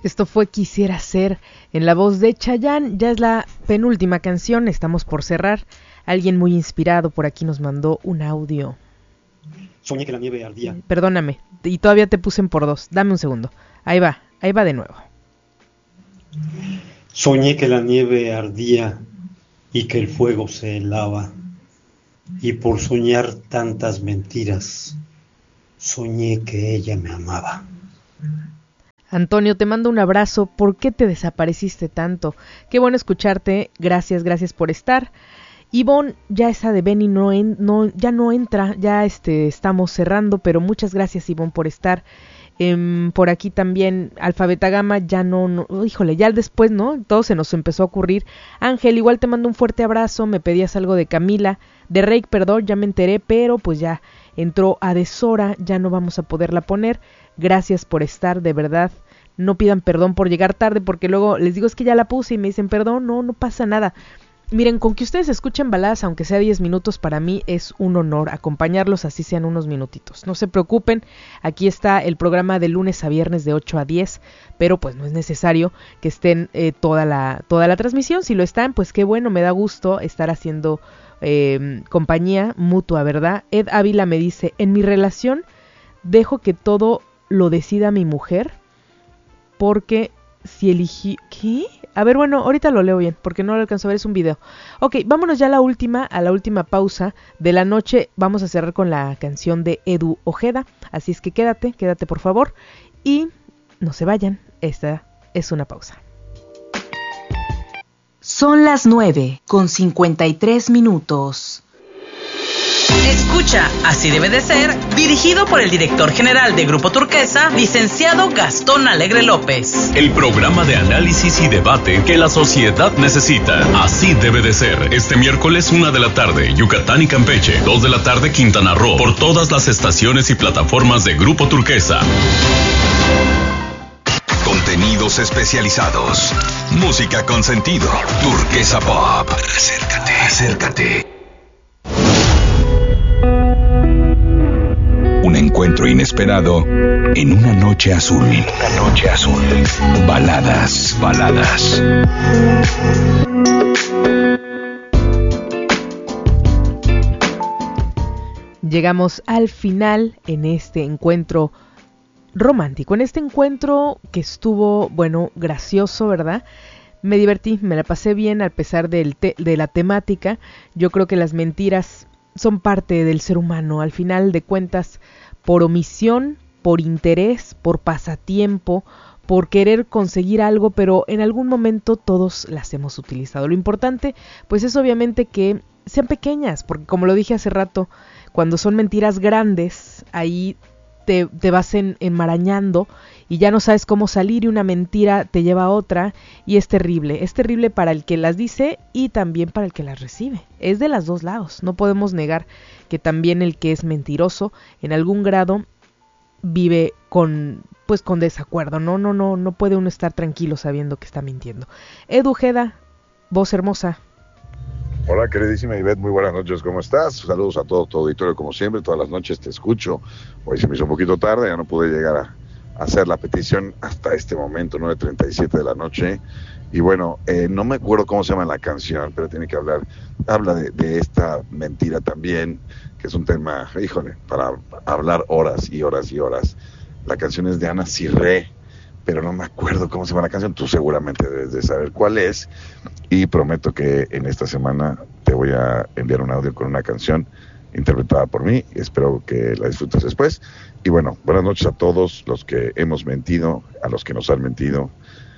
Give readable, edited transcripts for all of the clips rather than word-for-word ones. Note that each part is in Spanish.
Esto fue Quisiera Ser en la voz de Chayanne. Ya es la penúltima canción, estamos por cerrar. Alguien muy inspirado por aquí nos mandó un audio. Soñé que la nieve ardía. Perdóname, y todavía te puse en por dos. Dame un segundo. Ahí va de nuevo. Soñé que la nieve ardía y que el fuego se helaba. Y por soñar tantas mentiras, soñé que ella me amaba. Antonio, te mando un abrazo. ¿Por qué te desapareciste tanto? Qué bueno escucharte. Gracias por estar. Ivonne, ya esa de Benny ya no entra. Ya estamos cerrando, pero muchas gracias, Ivonne, por estar. Por aquí también Alfabeta Gama, ya no, híjole, ya después, ¿no? Todo se nos empezó a ocurrir. Ángel, igual te mando un fuerte abrazo. Me pedías algo de Camila, de Reik, perdón, ya me enteré, pero pues ya entró a deshora, ya no vamos a poderla poner. Gracias por estar, de verdad. No pidan perdón por llegar tarde, porque luego les digo es que ya la puse y me dicen perdón, no pasa nada. Miren, con que ustedes escuchen baladas, aunque sea 10 minutos, para mí es un honor acompañarlos, así sean unos minutitos. No se preocupen, aquí está el programa de lunes a viernes de 8 a 10, pero pues no es necesario que estén toda la transmisión. Si lo están, pues qué bueno, me da gusto estar haciendo compañía mutua, ¿verdad? Ed Ávila me dice, en mi relación dejo que todo lo decida mi mujer, porque si elegí... ¿Qué? A ver, bueno, ahorita lo leo bien, porque no lo alcanzo a ver, es un video. Ok, vámonos ya a la última pausa de la noche. Vamos a cerrar con la canción de Edu Ojeda, así es que quédate por favor, y no se vayan, esta es una pausa. Son las 9:53. Escucha, así debe de ser, dirigido por el director general de Grupo Turquesa, licenciado Gastón Alegre López. El programa de análisis y debate que la sociedad necesita. Así debe de ser. Este miércoles 1 de la tarde, Yucatán y Campeche. 2 de la tarde, Quintana Roo. Por todas las estaciones y plataformas de Grupo Turquesa. Contenidos especializados. Música con sentido. Turquesa Pop. Acércate. Un encuentro inesperado en una noche azul. Baladas. Llegamos al final en este encuentro romántico, en este encuentro que estuvo, bueno, gracioso, ¿verdad? Me divertí, me la pasé bien a pesar de la temática. Yo creo que las mentiras son parte del ser humano, al final de cuentas, por omisión, por interés, por pasatiempo, por querer conseguir algo, pero en algún momento todos las hemos utilizado. Lo importante, pues, es obviamente que sean pequeñas, porque como lo dije hace rato, cuando son mentiras grandes, ahí te vas enmarañando y ya no sabes cómo salir, y una mentira te lleva a otra, y es terrible para el que las dice y también para el que las recibe. Es de los dos lados, no podemos negar que también el que es mentiroso en algún grado vive con desacuerdo, no puede uno estar tranquilo sabiendo que está mintiendo. Edu Ojeda, voz hermosa. Hola, queridísima Ivette, muy buenas noches, ¿cómo estás? Saludos a todo tu auditorio, como siempre, todas las noches te escucho. Hoy se me hizo un poquito tarde, ya no pude llegar a hacer la petición hasta este momento, 9:37 de la noche. Y bueno, no me acuerdo cómo se llama la canción, pero tiene que habla de esta mentira también, que es un tema, híjole, para hablar horas y horas y horas. La canción es de Ana Cirré, pero no me acuerdo cómo se llama la canción. Tú seguramente debes de saber cuál es, y prometo que en esta semana te voy a enviar un audio con una canción interpretada por mí. Espero que la disfrutes después. Y bueno, buenas noches a todos los que hemos mentido, a los que nos han mentido,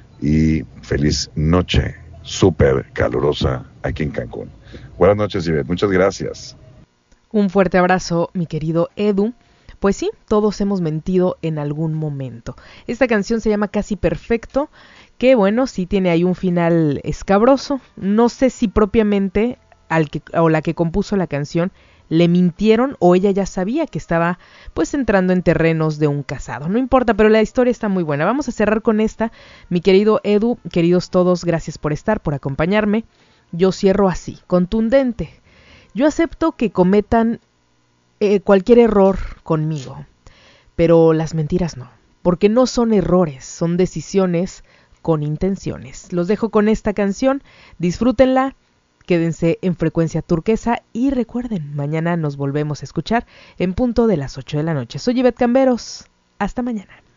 y feliz noche súper calurosa aquí en Cancún. Buenas noches, Ivette, muchas gracias. Un fuerte abrazo, mi querido Edu. Pues sí, todos hemos mentido en algún momento. Esta canción se llama Casi Perfecto, que bueno, sí tiene ahí un final escabroso. No sé si propiamente la que compuso la canción le mintieron o ella ya sabía que estaba pues entrando en terrenos de un casado. No importa, pero la historia está muy buena. Vamos a cerrar con esta, mi querido Edu, queridos todos, gracias por estar, por acompañarme. Yo cierro así, contundente. Yo acepto que cometan cualquier error conmigo, pero las mentiras no, porque no son errores, son decisiones con intenciones. Los dejo con esta canción, disfrútenla, quédense en Frecuencia Turquesa y recuerden, mañana nos volvemos a escuchar en punto de las 8 de la noche. Soy Ivette Camberos, hasta mañana.